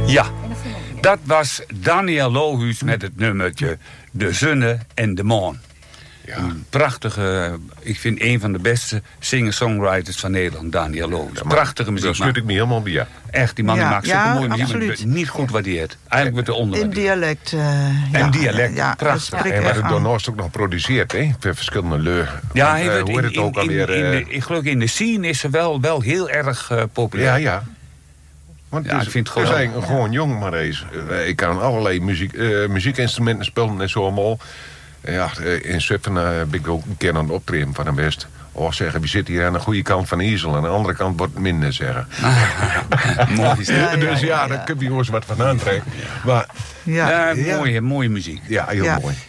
Ja, dat was Daniel Lohuus met het nummertje De Zonne en de Maan. Ja. Een prachtige, ik vind een van de beste singer-songwriters van Nederland, Daniel Lohuus. Ja, prachtige muziek. Daar sluit ik me helemaal bij. Ja. Echt, die man die maakt zulke mooie muziek, absoluut. maar niet goed waardeerd. Eigenlijk wordt er In onderwaardeerd. dialect. En dialect, ja, prachtig. dat spreekt En wat echt het aan. door Noord ook nog produceert, hè? Per verschillende leur. Ja, hij Want, wordt hoe heet het ook alweer? ik geloof in de scene is ze wel heel erg populair. Ja. Want Ja, het is, ik vind het het is geweldig. eigenlijk gewoon jong, maar eens. Ik kan allerlei muziekinstrumenten spelen en zo allemaal. Ja, in Zutphen ben ik ook een keer aan het optreden van hem best. Oh, zeggen, we zitten hier aan de goede kant van de ezel. Aan de andere kant wordt het minder, zeggen. Mooi is dat. Dus ja, daar kun je jongens wat van aantrekken. Maar Ja. Mooie muziek. ja, heel Ja. mooi.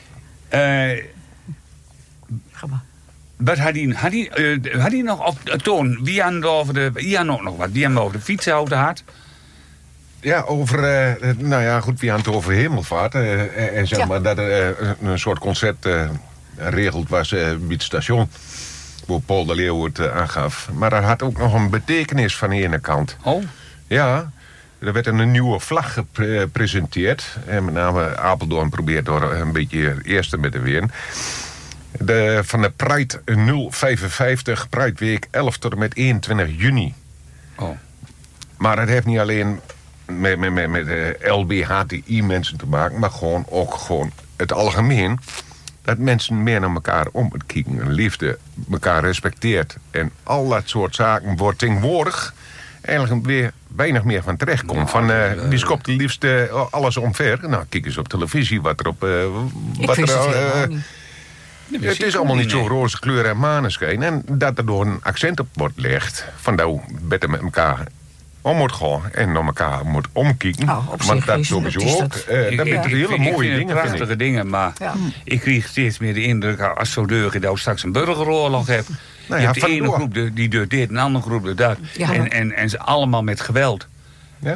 Ga maar. Wat had hij nog op de toon? Wie aan over de... Ian ook nog wat. Die aan over de fietsen over had. Ja, over, nou ja, goed, we aan het over hemelvaart. En zeg Ja. maar dat er een soort concert geregeld was bij het station. Waar Paul de Leeuw het aangaf. Maar dat had ook nog een betekenis van de ene kant. Oh. Ja, er werd een nieuwe vlag gepresenteerd. En met name Apeldoorn probeert door een beetje eerste met de winnen. Van de Pride 055, Pride Week 11 tot en met 21 juni. Oh. Maar het heeft niet alleen met LBHTI-mensen te maken, maar ook gewoon het algemeen. Dat mensen meer naar elkaar om het kijken. Liefde, elkaar respecteert. En al dat soort zaken wordt tegenwoordig eigenlijk weer weinig meer van terechtkomt. Van wie skopt het liefst alles omver? Nou, kijk eens op televisie wat er op... Ik wat wist er, het helemaal niet. het is allemaal niet zo roze kleur en maneschijn. En dat er door een accent op wordt gelegd. Van dat beter met elkaar om moet gaan en naar elkaar moet omkijken. Oh, op Want zich dat is- sowieso is ook. dat- Dat zijn hele mooie dingen, prachtige vind ik. dingen, maar Ja. ik kreeg steeds meer de indruk, als zo deur dat je straks een burgeroorlog hebt. Nou Je ja, hebt de ene vandoor. groep die doet dit, een andere groep doet dat. Ja. En ze allemaal met geweld. Ja?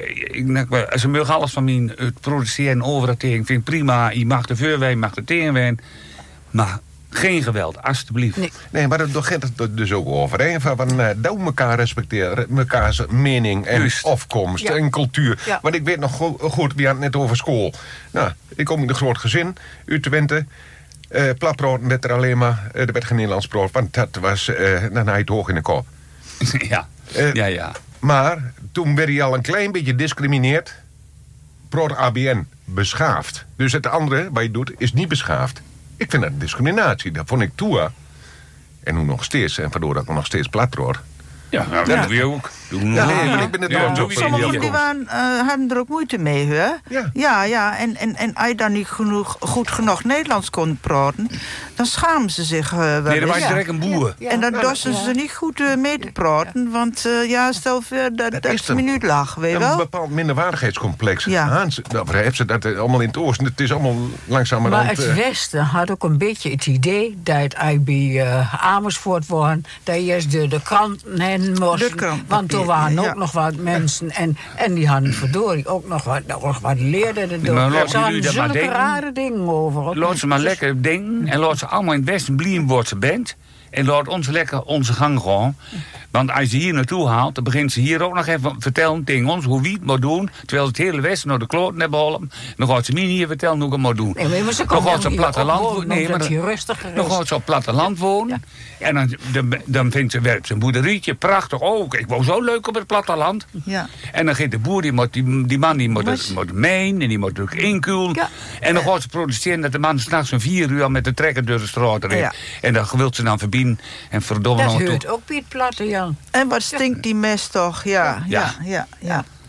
Ze mogen alles van mij het produceren en overrateren. Ik vind prima, je mag de vuurwijn, je mag de tegenwijn. Maar geen geweld, alstublieft. Nee. Nee, maar daar gaat het dus ook over. Hè? Van dat elkaar respecteren, mekaars mening en Juist. afkomst Ja. en cultuur. Ja. Want ik weet nog goed, we hadden het net over school. Nou, ik kom in een groot gezin, uit Twente. Platbrood werd er alleen maar, er werd geen Nederlands brood, want dat was, dan had je het hoog in de kop. Ja, ja. Maar toen werd hij al een klein beetje gediscrimineerd. Brood ABN, beschaafd. Dus het andere wat je doet, is niet beschaafd. Ik vind dat discriminatie. Dat vond ik toe. En nu nog steeds. En waardoor dat ik nog steeds plat word. Ja, nou, dat doe je ook. Ja, nee, ik ben het trots op. Sommigen die hadden er ook moeite mee, hè? Ja. Ja. En als je dan niet goed genoeg Nederlands kon praten, dan schamen ze zich wel Nee, dan was je eens. direct een boer. Ja. En dan Ja. dorsten ze niet goed mee te praten, want stel voor dat is het een- minuut lag, weet je Een wel? bepaald minderwaardigheidscomplex. Ja. Hans, nou, heeft ze dat allemaal in het oosten. Het is allemaal Maar langzamerhand... het Westen had ook een beetje het idee dat het bij Amersfoort was, dat je eerst de kranten heen moest. De krant- Want er waren ook ja. nog wat mensen en die hadden verdorie ook nog wat leerden er Maar door. laten Ze hadden jullie dat maar zulke denken. rare dingen over. Laat ze maar lekker denken. En laat ze allemaal in het Westen blijven wat ze bent. En laat ons lekker onze gang gaan. Want als je hier naartoe haalt, dan begint ze hier ook nog even vertellen tegen ons hoe wie het moet doen. Terwijl ze het hele Westen naar de kloten hebben geholpen. Dan gaat ze mij hier vertellen hoe ik het moet doen. Nee, maar ze Dan komen gaat ze op hier platteland opwonen, wonen. Nee, maar omdat je dan- rustiger dan is. gaat ze op platteland wonen. En dan vindt ze, werkt ze een boerderietje, prachtig. Oh, ik woon zo leuk op het platteland. Ja. En dan gaat de boer, die man die moet meen en die moet ook inkulen. Ja. En dan gaat ze produceren dat de man s'nachts om 4 uur al met de trekker door de straat rijdt. Ja. En dan wil ze dan verbieden. En verdomme Dat nog toe. hoort ook bij het platte, Jan. En wat stinkt die mest toch? Ja.